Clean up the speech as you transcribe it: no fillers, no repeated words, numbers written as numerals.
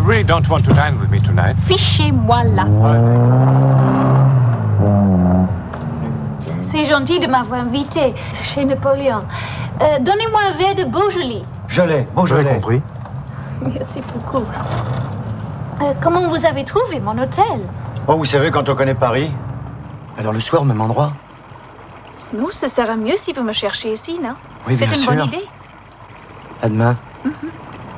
really don't want to dine with me tonight. Fichez-moi là. C'est gentil de m'avoir invité chez Napoléon. Donnez-moi un verre de Beaujolais. Je l'ai, Beaujolais. J'avais compris. Merci beaucoup. Comment vous avez trouvé mon hôtel? Oh, vous savez, quand on connaît Paris. Alors le soir, au même endroit. Nous, ce sera mieux si vous me cherchez ici, non? Oui, bien C'est une sûr. bonne idée. À demain. Mhm.